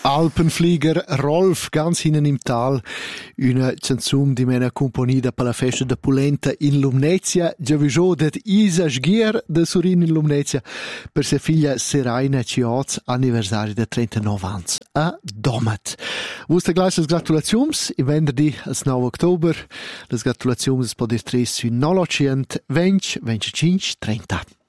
Alpenflieger Rolf, ganz hinten im Tal, una canzun di mena compagnia per la festa de Polenta in Lumnezia, già viso det Isa Sghier de Surin in Lumnezia per sua figlia Seraina Cioz, anniversario de 39 anni a Domat. Vuste gleiches gratulazions, i venerdì al 9 Oktober, les gratulazions poder tres su 920 25 30.